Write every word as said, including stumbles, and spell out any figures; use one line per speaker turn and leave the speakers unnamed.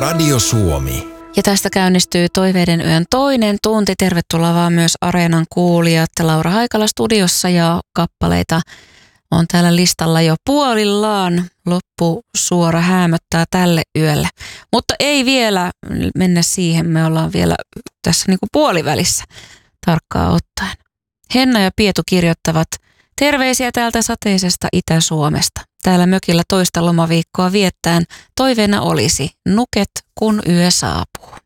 Radio Suomi.
Ja tästä käynnistyy Toiveiden yön toinen tunti. Tervetuloa vaan myös Areenan kuulijat. Laura Haikala studiossa ja kappaleita on täällä listalla jo puolillaan. Loppusuora häämöttää tälle yölle. Mutta ei vielä mennä siihen. Me ollaan vielä tässä niin kuin puolivälissä tarkkaa ottaen. Henna ja Pietu kirjoittavat terveisiä täältä sateisesta Itä-Suomesta. Täällä mökillä toista lomaviikkoa viettään. Toiveena olisi nuket, kun yö saapuu.